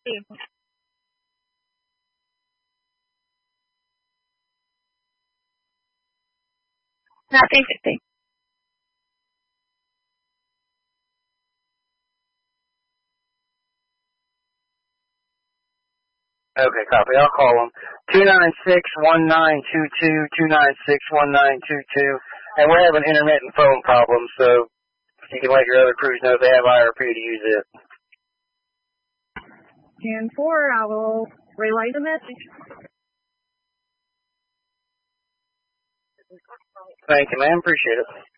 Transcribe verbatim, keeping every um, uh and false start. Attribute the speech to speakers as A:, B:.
A: Happy fifty.
B: Okay, copy. I'll call them. two nine six, one nine two two, two nine six, one nine two two. And we're having intermittent phone problems, so you can let your other crews know if they have I R P to use it.
A: ten four, I will relay the message.
B: Thank you, ma'am. Appreciate it.